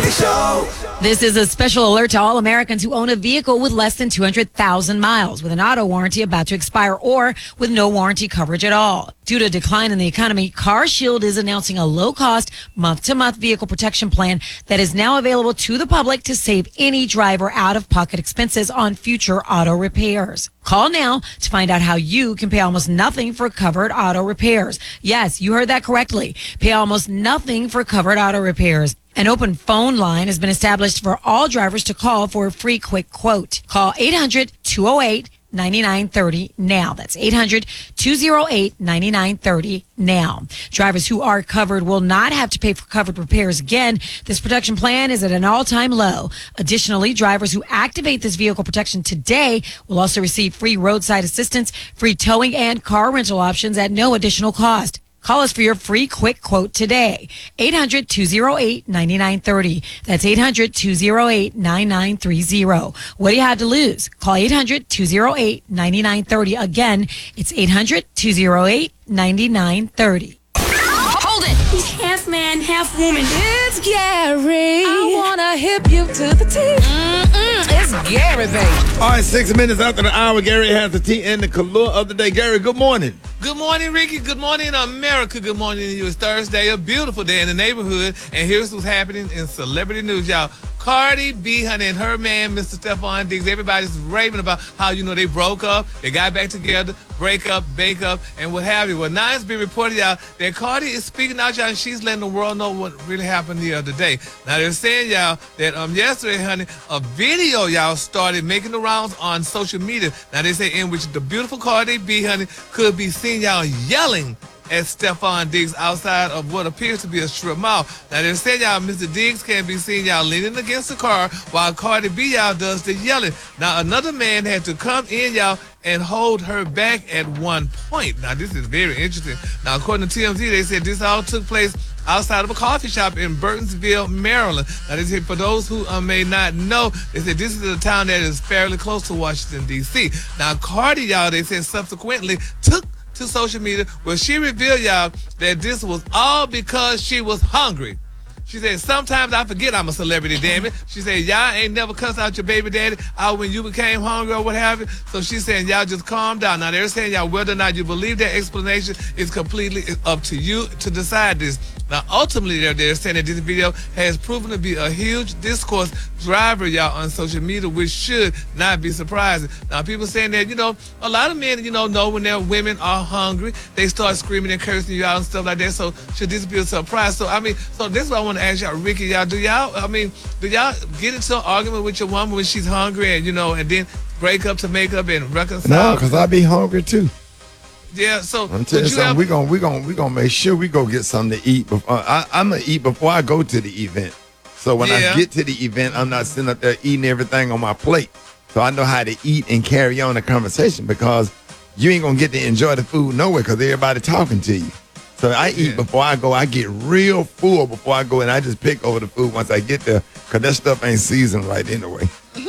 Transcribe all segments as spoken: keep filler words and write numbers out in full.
Show. This is a special alert to all Americans who own a vehicle with less than two hundred thousand miles, with an auto warranty about to expire, or with no warranty coverage at all. Due to a decline in the economy, CarShield is announcing a low-cost, month-to-month vehicle protection plan that is now available to the public to save any driver out-of-pocket expenses on future auto repairs. Call now to find out how you can pay almost nothing for covered auto repairs. Yes, you heard that correctly. Pay almost nothing for covered auto repairs. An open phone line has been established for all drivers to call for a free quick quote. Call eight hundred, two oh eight, nine nine three oh now. That's eight hundred, two oh eight, nine nine three oh now. Drivers who are covered will not have to pay for covered repairs again. This protection plan is at an all-time low. Additionally, drivers who activate this vehicle protection today will also receive free roadside assistance, free towing, and car rental options at no additional cost. Call us for your free quick quote today. eight hundred, two oh eight, nine nine three oh. That's eight hundred, two oh eight, nine nine three oh. What do you have to lose? Call eight hundred, two oh eight, nine nine three oh. Again, it's eight hundred, two oh eight, nine nine three oh. Hold it! He's half man, half woman. It's Gary. I wanna hip you to the T. Mm-mm, it's Gary, baby. All right, six minutes after the hour, Gary has the tea and the color of the day. Gary, good morning. Good morning, Ricky. Good morning, America. Good morning to you. It's Thursday, a beautiful day in the neighborhood. And here's what's happening in celebrity news, y'all. Cardi B, honey, and her man, Mister Stephon Diggs, everybody's raving about how, you know, they broke up, they got back together, break up, bake up, and what have you. Well, now it's been reported, y'all, that Cardi is speaking out, y'all, and she's letting the world know what really happened the other day. Now, they're saying, y'all, that um yesterday, honey, a video, y'all, started making the rounds on social media. Now, they say in which the beautiful Cardi B, honey, could be seen, y'all, yelling at Stephon Diggs outside of what appears to be a strip mall. Now, they said, y'all, Mister Diggs can be seen, y'all, leaning against the car while Cardi B, y'all, does the yelling. Now, another man had to come in, y'all, and hold her back at one point. Now, this is very interesting. Now, according to T M Z, they said this all took place outside of a coffee shop in Burtonsville, Maryland. Now, they said, for those who uh, may not know, they said this is a town that is fairly close to Washington, D C Now, Cardi, y'all, they said subsequently took to social media where she revealed, y'all, that this was all because she was hungry. She said, sometimes I forget I'm a celebrity, damn it. She said, y'all ain't never cussed out your baby daddy out when you became hungry or what have you. So she's saying, y'all just calm down. Now, they're saying, y'all, whether or not you believe that explanation is completely up to you to decide this. Now, ultimately, they're, they're saying that this video has proven to be a huge discourse driver, y'all, on social media, which should not be surprising. Now, people saying that, you know, a lot of men, you know, know when their women are hungry, they start screaming and cursing you out and stuff like that. So should this be a surprise? So, I mean, so this is what I want to ask y'all, Ricky, y'all, do y'all, I mean, do y'all get into an argument with your woman when she's hungry and, you know, and then break up to make up and reconcile? No, because I be hungry, too. Yeah, so I'm telling you something. We're gonna we're gonna we're gonna make sure we go get something to eat. Before I, I'm gonna eat before I go to the event. So when Yeah. I get to the event, I'm not sitting up there eating everything on my plate. So I know how to eat and carry on the conversation, because you ain't gonna get to enjoy the food nowhere because everybody talking to you. So I eat Yeah. before I go. I get real full before I go, and I just pick over the food once I get there, because that stuff ain't seasoned right anyway.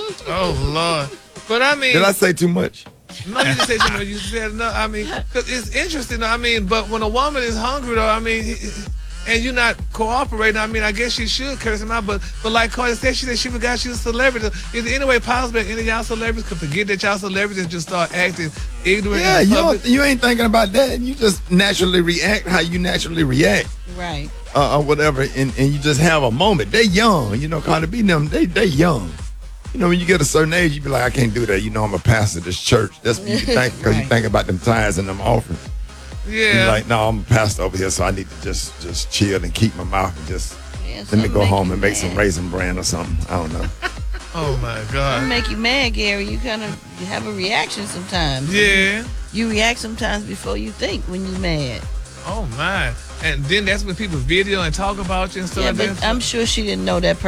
Oh, Lord. But I mean, Did I say too much? no, you didn't say something you said no. I mean, because it's interesting. I mean, but when a woman is hungry, though, I mean, and you're not cooperating, I mean, I guess she should curse him out. But but like Cardi said, she said she forgot she was a celebrity. Is there any way possible that any of y'all celebrities could forget that y'all celebrities and just start acting ignorant? Yeah, in you public? don't, you ain't thinking about that. You just naturally react how you naturally react. Right. Uh, or whatever, and, and you just have a moment. They young, you know, Cardi B, them, they they young. You know, when you get a certain age, you be like, I can't do that. You know, I'm a pastor of this church. That's what you think, because you Right. think about them tithes and them offerings. Yeah. You're like, no, I'm a pastor over here, so I need to just just chill and keep my mouth and just Yeah, let me something go make home you and make mad. some raisin bran or something. I don't know. Oh my It'll God. make you mad, Gary. You kind of you have a reaction sometimes. Yeah. You react sometimes before you think when you're mad. Oh my. And then that's when people video and talk about you and stuff Yeah, like but that. I'm sure she didn't know that